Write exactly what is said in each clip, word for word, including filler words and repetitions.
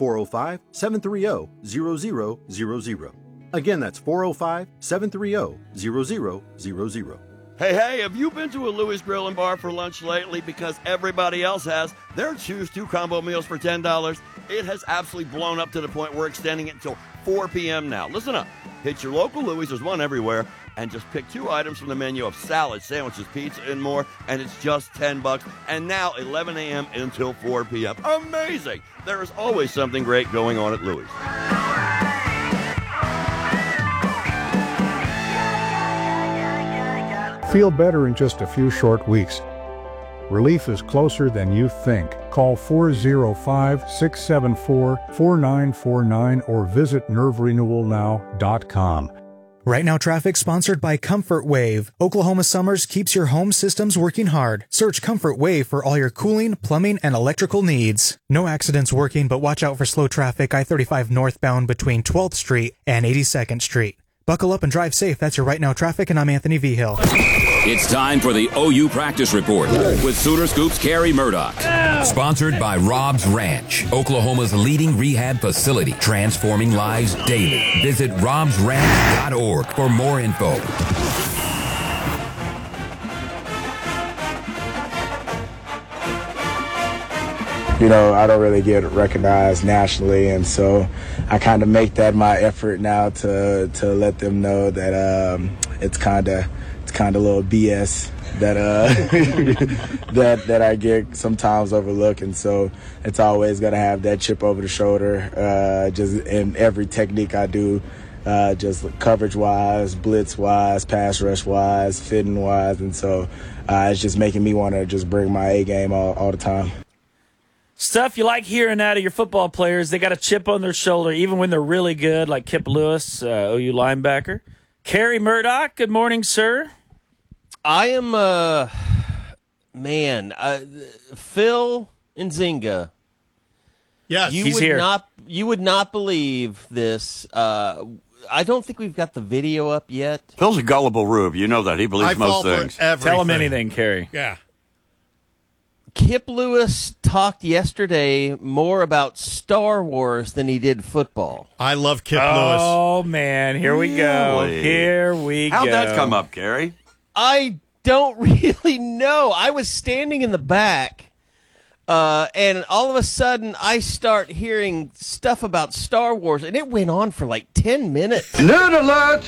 four oh five, seven three oh, zero zero zero zero. Again, that's four oh five, seven three oh, zero zero zero zero. Hey, hey, have you been to a Louis Grill and Bar for lunch lately? Because everybody else has. Their Choose Two combo meals for ten dollars. It has absolutely blown up to the point we're extending it until four p.m. now. Listen up. Hit your local Louis. There's one everywhere. And just pick two items from the menu of salad, sandwiches, pizza, and more. And it's just ten bucks. And now eleven a.m. until four p.m. Amazing. There is always something great going on at Louis. Feel better in just a few short weeks. Relief is closer than you think. Call four oh five, six seven four, four nine four nine or visit nerve renewal now dot com. Right Now Traffic sponsored by Comfort Wave. Oklahoma Summers keeps your home systems working hard. Search Comfort Wave for all your cooling, plumbing, and electrical needs. No accidents working, but watch out for slow traffic I thirty-five northbound between twelfth Street and eighty-second Street. Buckle up and drive safe. That's your Right Now Traffic, and I'm Anthony Vigil. It's time for the O U Practice Report with Sooner Scoop's Carrie Murdoch. Sponsored by Rob's Ranch, Oklahoma's leading rehab facility, transforming lives daily. Visit robs ranch dot org for more info. You know, I don't really get recognized nationally, and so I kind of make that my effort now to to let them know that um, it's kind of it's kind of a little B S that uh that that I get sometimes overlooked, and so it's always gonna have that chip over the shoulder. Uh, just in every technique I do, uh, just coverage wise, blitz wise, pass rush wise, fitting wise, and so uh, it's just making me want to just bring my A game all, all the time. Stuff you like hearing out of your football players. They got a chip on their shoulder, even when they're really good, like Kip Lewis, uh, O U linebacker. Carrie Murdoch, good morning, sir. I am, uh, man, uh, Phil Nzinga. Yes, you he's would here. Not, you would not believe this. Uh, I don't think we've got the video up yet. Phil's a gullible rube. You know that. He believes I fall most for things. everything. Tell him anything, Carrie. Yeah. Kip Lewis talked yesterday more about Star Wars than he did football. I love Kip Lewis. Oh, man. Here we go. Really? Here we How'd go. How'd that come up, Carrie? I don't really know. I was standing in the back, uh, and all of a sudden I start hearing stuff about Star Wars, and it went on for like ten minutes. Nerd alert!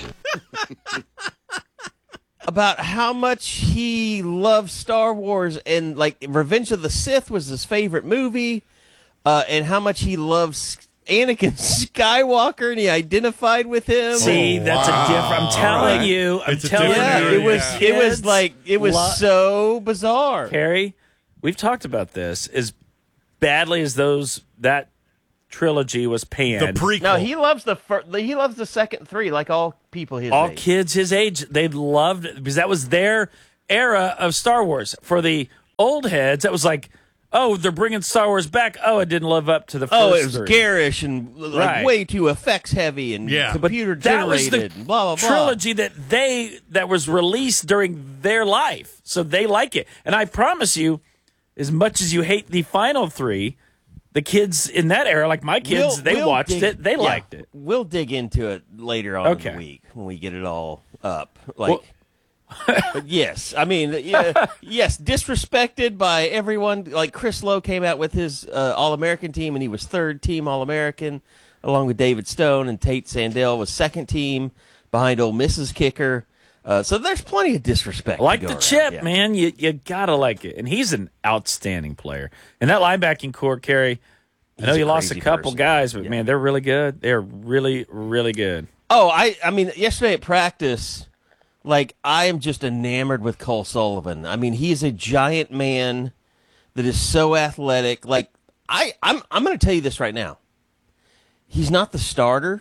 About how much he loves Star Wars, and like Revenge of the Sith was his favorite movie, uh, and how much he loves Anakin Skywalker, and he identified with him. See, that's wow. a different. I'm telling right. you. I'm It's a telling different you. Yeah, it was. Yeah. It was Kids like it was lo- so bizarre. Carrie, we've talked about this. As badly as those that trilogy was panned, The prequel. No, he loves the fir- he loves the second three, like all people his all age. kids his age, they loved it because that was their era of Star Wars. For the old heads, that was like, oh, they're bringing Star Wars back. Oh, it didn't live up to the first Oh, it was three. garish and like Right. way too effects heavy and Yeah. computer That was generated. the and blah blah blah. trilogy that they that was released during their life, so they like it. And I promise you, as much as you hate the final three, the kids in that era, like my kids, We'll- they we'll watched dig- it, they yeah, liked it. We'll dig into it later on Okay. in the week when we get it all up. Like, but yes, I mean, yeah, yes, disrespected by everyone. Like Chris Lowe came out with his uh, All-American team, and he was third team All-American, along with David Stone, and Tate Sandell was second team behind Ole Miss's kicker. Uh, so there's plenty of disrespect. I like to go the around, chip, yeah. man. You you gotta like it, and he's an outstanding player. And that linebacking core, Carrie. I know He's you a lost a crazy couple person. guys, but Yeah. man, they're really good. They're really, really good. Oh, I, I mean, yesterday at practice, like, I am just enamored with Cole Sullivan. I mean, he's a giant man that is so athletic. Like, I, I'm, I'm going to tell you this right now. He's not the starter,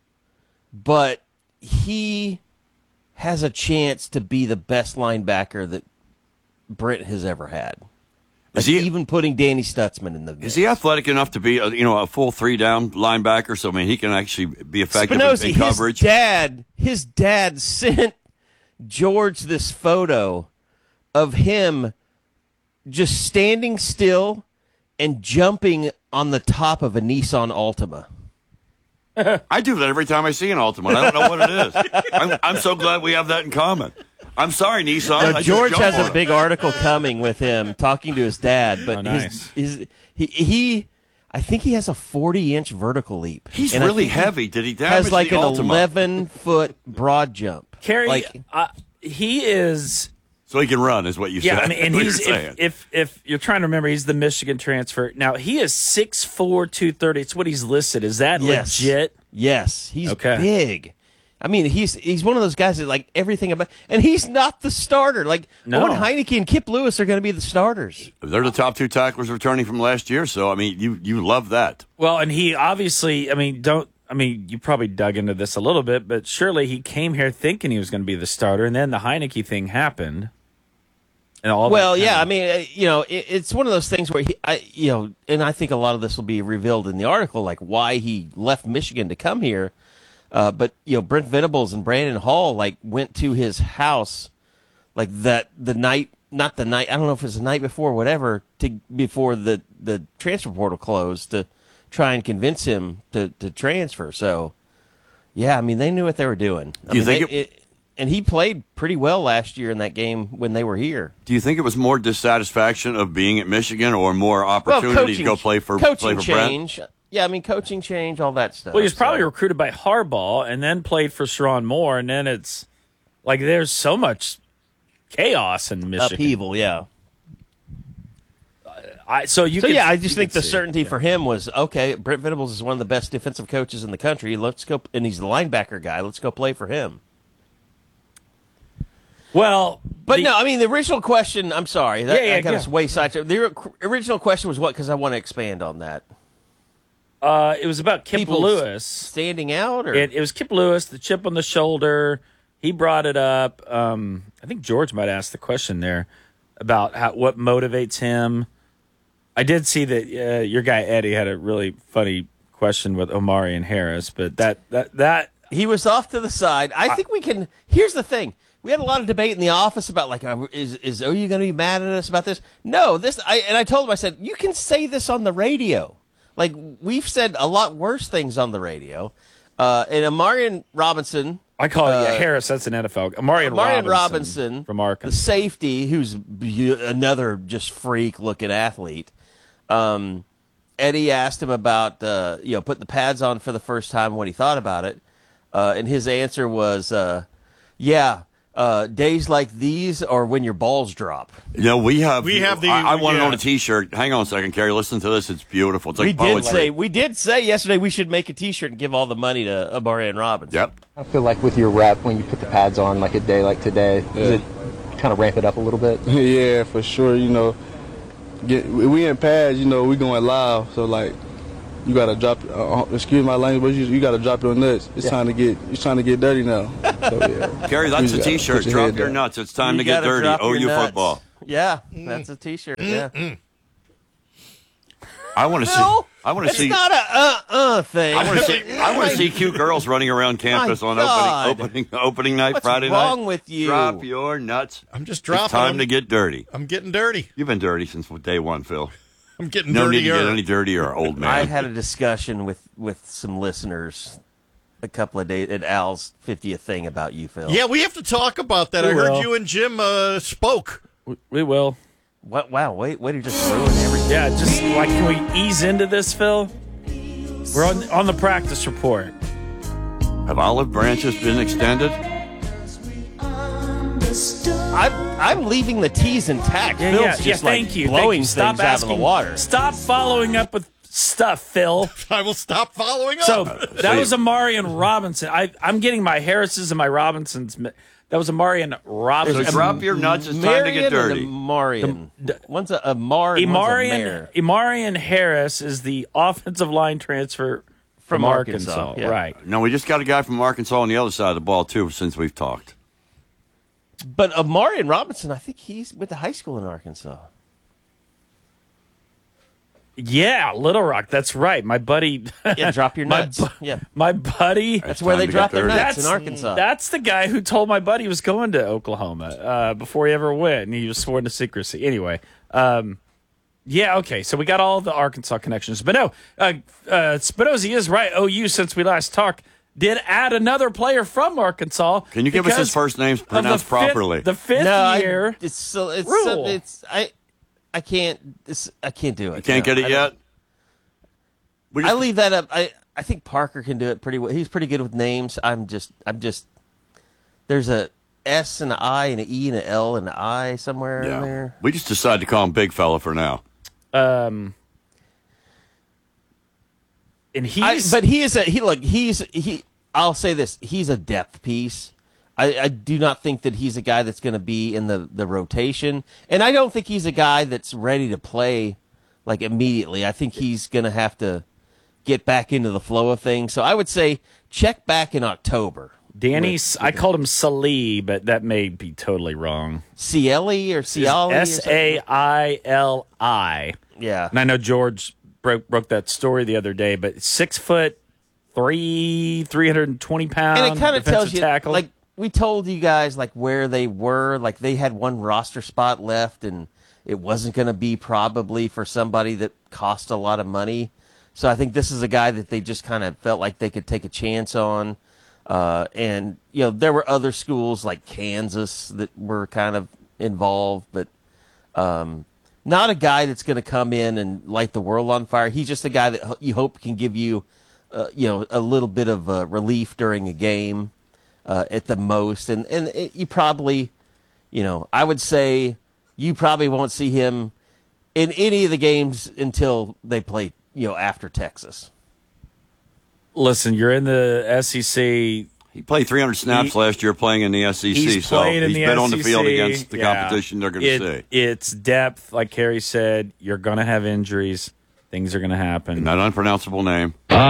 but he has a chance to be the best linebacker that Brent has ever had. Like, Is he- even putting Danny Stutzman in the mix. Is he athletic enough to be, a, you know, a full three-down linebacker? So I mean, he can actually be effective in, Spinozzi, in his coverage. dad, his dad sent George this photo of him just standing still and jumping on the top of a Nissan Altima. I do that every time I see an Altima. I don't know what it is. I'm, I'm so glad we have that in common. I'm sorry, Nissan. No, I just George jump has on a it. big article coming with him talking to his dad, but Oh, nice. his, his he he I think he has a forty inch vertical leap. He's And I really think he heavy. Did he damage Has like the an Altima? eleven foot broad jump. Carrie, like uh, he is. So he can run, is what you Yeah, said. I mean, and What he's you're if, saying. if if you're trying to remember, he's the Michigan transfer. Now he is six four, two thirty. It's what he's listed. Is that Yes. legit? Yes, he's Okay. big. I mean, he's he's one of those guys that like everything about, and he's not the starter. Like No. Owen Heineke and Kip Lewis are going to be the starters. They're the top two tacklers returning from last year, so, I mean, you, you love that. Well, and he obviously, I mean, don't. I mean, you probably dug into this a little bit, but surely he came here thinking he was going to be the starter, and then the Heineke thing happened. And all Well, that yeah, kind I of- mean, uh, you know, it, it's one of those things where he, I, you know, and I think a lot of this will be revealed in the article, like why he left Michigan to come here. Uh, but you know, Brent Venables and Brandon Hall like went to his house, like that the night, not the night. I don't know if it was the night before, or whatever, to before the the transfer portal closed to try and convince him to to transfer. So, yeah, I mean, they knew what they were doing. I Do you mean, think they- it, and he played pretty well last year in that game when they were here. Do you think it was more dissatisfaction of being at Michigan or more opportunity to go play for coaching play for Brent? change. Yeah, I mean coaching change, all that stuff. Well, he was probably so. recruited by Harbaugh and then played for Sharon Moore, and then it's like there's so much chaos in Michigan. upheaval. Yeah. I, so you So can, yeah, I just you think can the see. certainty for him was okay. Brent Venables is one of the best defensive coaches in the country. Let's go, and he's the linebacker guy. Let's go play for him. Well, But the- no, I mean the original question. I'm sorry, that, Yeah, yeah, I got yeah. us way sidetracked. The original question was what? Because I want to expand on that. uh, it was about Kip People Lewis. standing out, or It, it was Kip Lewis, the chip on the shoulder. He brought it up. Um, I think George might ask the question there about how what motivates him. I did see that uh, your guy Eddie had a really funny question with Omari and Harris, but that that that he was off to the side. I think we can. Here's the thing: we had a lot of debate in the office about like, uh, is is are you going to be mad at us about this? No, this. I and I told him, I said, you can say this on the radio. Like we've said a lot worse things on the radio. Uh, and Amarian Robinson. I call it yeah, Uh, Harris. That's an N F L. Amarian Marion Robinson, Robinson from the Arkansas. safety, who's be- another just freak looking athlete. Um, Eddie asked him about uh, you know putting the pads on for the first time, what he thought about it, uh, and his answer was, uh, "Yeah, uh, days like these are when your balls drop." You know, we have. We have the- I, I want to yeah. own a T-shirt. Hang on a second, Carrie. Listen to this. It's beautiful. It's like we did poetry. say we did say yesterday we should make a T-shirt and give all the money to Amarian Robinson. Yep. I feel like with your rep, when you put the pads on, like a day like today, does it kind of ramp it up a little bit? Yeah, for sure. You know, get we in pads. You know, we going live. So like, you gotta drop. Uh, excuse my language, but you, you gotta drop your nuts. It's Yeah. time to get. It's time to get dirty now. So yeah. Carrie, that's You a gotta T-shirt. put your Drop head your down. nuts. It's time You to get gotta dirty. drop your O U nuts. football. Yeah, that's a T-shirt. Yeah. I want to see. No, I want to it's see. not a uh uh thing. I want to see. I want to see cute girls running around campus My on God. opening opening opening night, What's Friday wrong night. with you? Drop your nuts. I'm just It's dropping time them. to get dirty. I'm getting dirty. You've been dirty since day one, Phil. I'm getting No need to dirtier. get any dirtier, old man. I had a discussion with, with some listeners a couple of days at Al's fiftieth thing about you, Phil. Yeah, we have to talk about that. We I heard will. you and Jim uh, spoke. We, we will. What? Wow. Wait. Way to just ruin everything. Yeah, just like can we ease into this, Phil? We're on on the practice report. Have olive branches been extended? I'm I'm leaving the T's intact. Yeah, Phil's yeah, just yeah. like Thank you. blowing thank you. Stop things out asking. of the water. Stop following up with stuff, Phil. I will stop following up. So that was Amarian Robinson. I, I'm getting my Harris's and my Robinsons. mi- That was Amarian So Robinson. drop your nuts. It's time to get dirty. Marion. One's a, a Mar. and one's a Imarian, Mare. Imarian Harris is the offensive line transfer from, From Arkansas. Arkansas, yeah. Right. No, we just got a guy from Arkansas on the other side of the ball too. Since we've talked, But Amarian Robinson, I think he's went to high school in Arkansas. Yeah, Little Rock. That's right. My buddy. Yeah, drop your my nuts. bu- yeah, My buddy. that's where time they to drop get their dirty. nuts That's in Arkansas. That's the guy who told my buddy he was going to Oklahoma uh, before he ever went, and he was sworn to secrecy. Anyway, um, Yeah, okay. So we got all the Arkansas connections. But no, uh, uh, Spinozzi is right. O U, since we last talked, did add another player from Arkansas. Can you give us his first names pronounced the properly? Fifth, the fifth no, year I, it's so it's rule. so, it's I I can't it's, I can't do it. You can't no, get it I yet? We just, I leave that up. I, I think Parker can do it pretty well. He's pretty good with names. I'm just I'm just there's a S and an I and an E and an L and an I somewhere yeah. in there. We just decided to call him Big Fella for now. Um, and he's, I, but he is a he. Look, he's he. I'll say this: he's a depth piece. I, I do not think that he's a guy that's going to be in the, the rotation, and I don't think he's a guy that's ready to play like immediately. I think he's going to have to get back into the flow of things. So I would say check back in October. Danny, with, I called him Salih, but that may be totally wrong. Cieli or Ciali? S A I L I. Yeah. And I know George broke broke that story the other day, but six foot three, three hundred and twenty pounds. And it kind of tells you, tackle. like we told you guys, like where they were. Like they had one roster spot left, and it wasn't going to be probably for somebody that cost a lot of money. So I think this is a guy that they just kind of felt like they could take a chance on. Uh, and you know there were other schools like Kansas that were kind of involved, but. Um, Not a guy that's going to come in and light the world on fire. He's just a guy that you hope can give you, uh, you know, a little bit of uh, relief during a game uh, at the most. And and it, you probably, you know, I would say you probably won't see him in any of the games until they play, you know, after Texas. Listen, you're in the S E C. He played three hundred snaps he, last year playing in the S E C, he's so he's he's been S E C. on the field against the yeah. competition they're going to see. It's depth, like Kerry said. You're going to have injuries. Things are going to happen. And that unpronounceable name.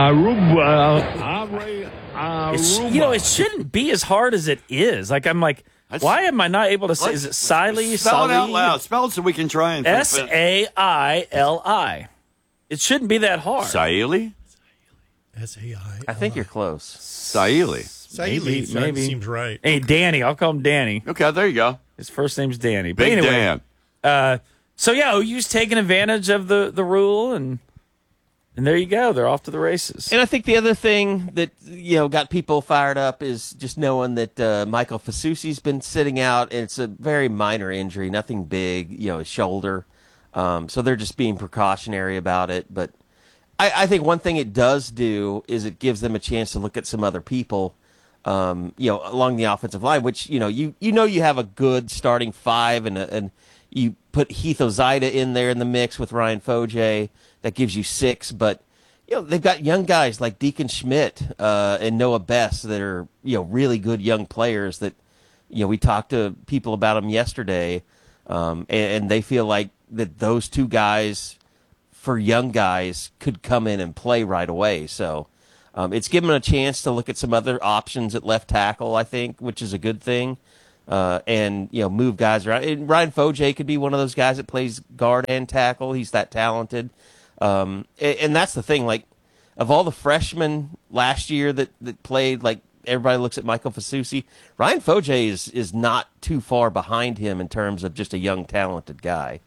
It's, you know, it shouldn't be as hard as it is. Like, I'm like, That's, why am I not able to say, is it Siley? Spell it out Salih? loud. Spell it so we can try and... S A I L I. It shouldn't be that hard. Saili? S A I. I think you're close. Saili. Saili maybe seems right. Hey, Danny. I'll call him Danny. Okay, there you go. His first name's Danny. But Big anyway, Dan. Uh, so, yeah, O U's taking advantage of the, the rule, and and there you go. They're off to the races. And I think the other thing that, you know, got people fired up is just knowing that uh, Michael Fasusi's been sitting out, and it's a very minor injury, nothing big, you know, his shoulder. Um, so they're just being precautionary about it. But I, I think one thing it does do is it gives them a chance to look at some other people, um, you know, along the offensive line, which, you know, you, you know you have a good starting five, and, a, and you put Heath Ozida in there in the mix with Ryan Foje. That gives you six, but you know they've got young guys like Deacon Schmidt uh, and Noah Best that are you know really good young players. That you know we talked to people about them yesterday, um, and, and they feel like that those two guys, for young guys, could come in and play right away. So um, it's given them a chance to look at some other options at left tackle, I think, which is a good thing. Uh, and you know move guys around. And Ryan Foje could be one of those guys that plays guard and tackle. He's that talented. Um, and, and that's the thing, like, of all the freshmen last year that, that played, like, everybody looks at Michael Fasusi, Ryan Foje is, is not too far behind him in terms of just a young, talented guy.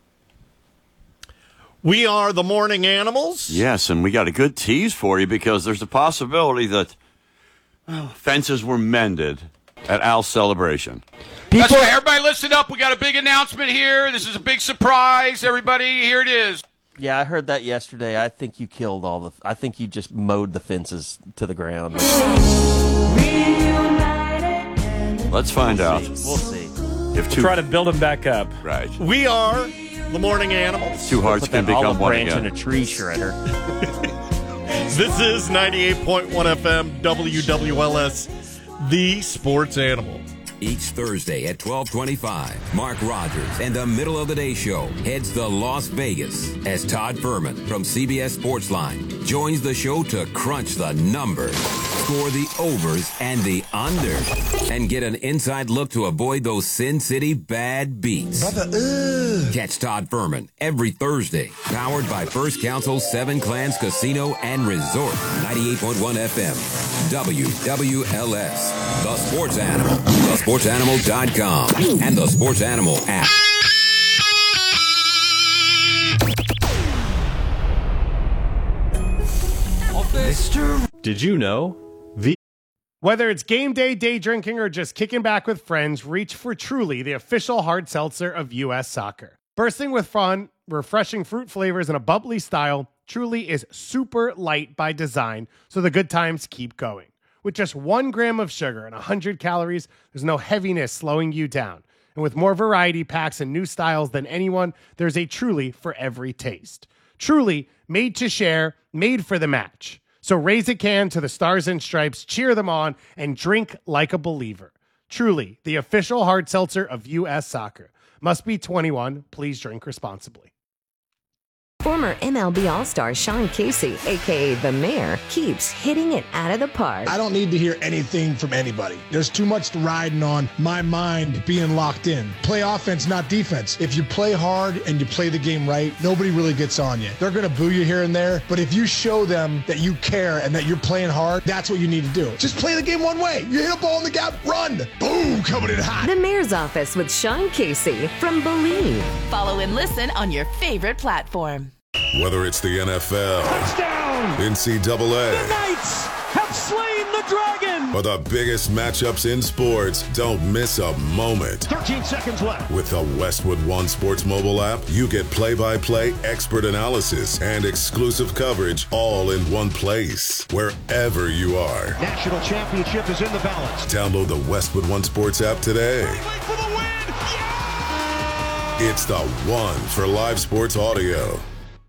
We are the Morning Animals. Yes, and we got a good tease for you because there's a possibility that well, fences were mended at Al's celebration. That's right. Everybody listen up. We got a big announcement here. This is a big surprise. Everybody, here it is. Yeah, I heard that yesterday. I think you killed all the. I think you just mowed the fences to the ground. Let's find out. We'll see. If We'll two, try to build them back up. right. We are the Morning Animals. Two hearts Put can that become olive one branch again. in a tree shredder. This is ninety-eight point one F M W W L S, the Sports Animal. Each Thursday at twelve twenty-five, Mark Rogers and the Middle of the Day Show heads to Las Vegas as Todd Furman from C B S Sportsline joins the show to crunch the numbers, score the overs and the unders, and get an inside look to avoid those Sin City bad beats. Brother, ugh. Catch Todd Furman every Thursday, powered by First Council Seven Clans Casino and Resort, ninety-eight point one F M, W W L S, the Sports Animal, the sports animal dot com, and the Sports Animal app. Did you know? V- Whether it's game day, day drinking, or just kicking back with friends, reach for Truly, the official hard seltzer of U S Soccer. Bursting with fun, refreshing fruit flavors, and a bubbly style, Truly is super light by design, so the good times keep going. With just one gram of sugar and one hundred calories, there's no heaviness slowing you down. And with more variety packs and new styles than anyone, there's a Truly for every taste. Truly, made to share, made for the match. So raise a can to the Stars and Stripes, cheer them on, and drink like a believer. Truly, the official hard seltzer of U S Soccer. Must be twenty-one. Please drink responsibly. Former M L B All-Star Sean Casey, a k a. The Mayor, keeps hitting it out of the park. I don't need to hear anything from anybody. There's too much riding on my mind being locked in. Play offense, not defense. If you play hard and you play the game right, nobody really gets on you. They're going to boo you here and there, but if you show them that you care and that you're playing hard, that's what you need to do. Just play the game one way. You hit a ball in the gap, run. Boom, coming in hot. The Mayor's Office with Sean Casey from Believe. Follow and listen on your favorite platform. Whether it's the N F L, touchdown, N C double A, the Knights have slain the dragon, or the biggest matchups in sports, don't miss a moment. thirteen seconds left. With the Westwood One Sports mobile app, you get play-by-play expert analysis and exclusive coverage all in one place, wherever you are. National championship is in the balance. Download the Westwood One Sports app today. For the win. Yeah! It's the one for live sports audio.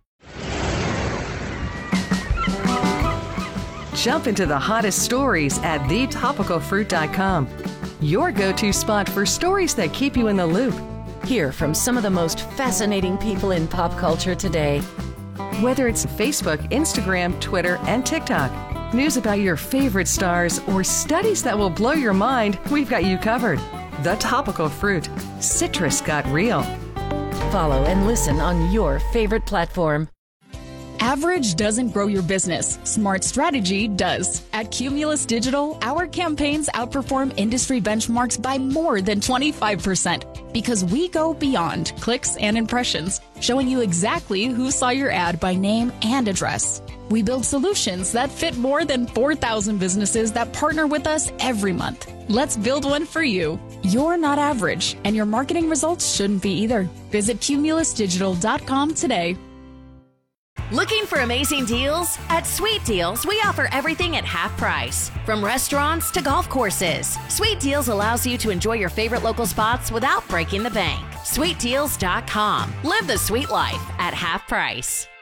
Jump into the hottest stories at the topical fruit dot com. Your go-to spot for stories that keep you in the loop. Hear from some of the most fascinating people in pop culture today. Whether it's Facebook, Instagram, Twitter, and TikTok, news about your favorite stars, or studies that will blow your mind, we've got you covered. The Topical Fruit. Citrus got real. Follow and listen on your favorite platform. Average doesn't grow your business. Smart strategy does. At Cumulus Digital, our campaigns outperform industry benchmarks by more than twenty-five percent because we go beyond clicks and impressions, showing you exactly who saw your ad by name and address. We build solutions that fit more than four thousand businesses that partner with us every month. Let's build one for you. You're not average, and your marketing results shouldn't be either. Visit cumulus digital dot com today. Looking for amazing deals? At Sweet Deals, we offer everything at half price. From restaurants to golf courses, Sweet Deals allows you to enjoy your favorite local spots without breaking the bank. sweet deals dot com. Live the sweet life at half price.